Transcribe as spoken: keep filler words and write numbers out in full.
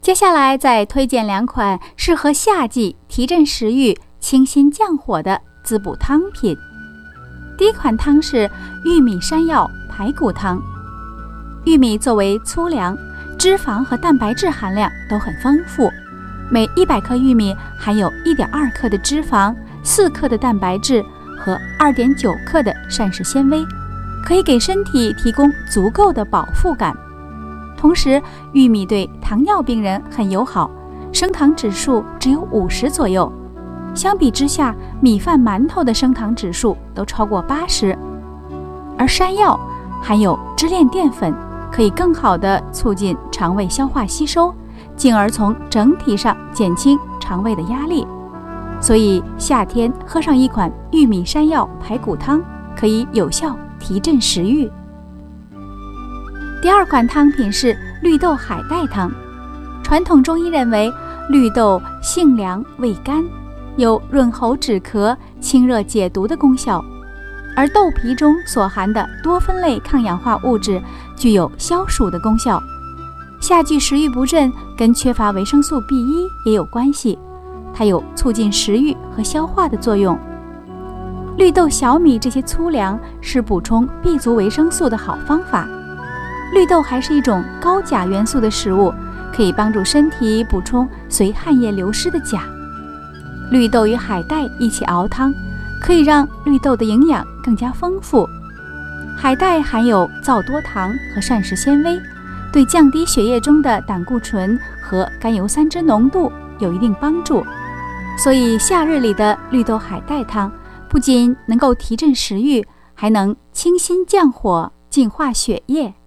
接下来再推荐两款适合夏季提振食欲、清心降火的滋补汤品。第一款汤是玉米山药排骨汤。玉米作为粗粮，脂肪和蛋白质含量都很丰富，每一百克玉米含有 一点二 克的脂肪、四克的蛋白质和 二点九 克的膳食纤维，可以给身体提供足够的饱腹感。同时，玉米对糖尿病人很友好，升糖指数只有五十左右。相比之下，米饭、馒头的升糖指数都超过八十。而山药含有支链淀粉，可以更好地促进肠胃消化吸收，进而从整体上减轻肠胃的压力。所以夏天喝上一款玉米山药排骨汤，可以有效提振食欲。第二款汤品是绿豆海带汤。传统中医认为，绿豆性凉味甘，有润喉止咳、清热解毒的功效，而豆皮中所含的多酚类抗氧化物质具有消暑的功效。夏季食欲不振跟缺乏维生素 B 一 也有关系，它有促进食欲和消化的作用。绿豆、小米这些粗粮是补充 B 族维生素的好方法。绿豆还是一种高钾元素的食物，可以帮助身体补充随汗液流失的钾。绿豆与海带一起熬汤，可以让绿豆的营养更加丰富。海带含有皂多糖和膳食纤维，对降低血液中的胆固醇和甘油三酯浓度有一定帮助。所以夏日里的绿豆海带汤不仅能够提振食欲，还能清心降火、净化血液。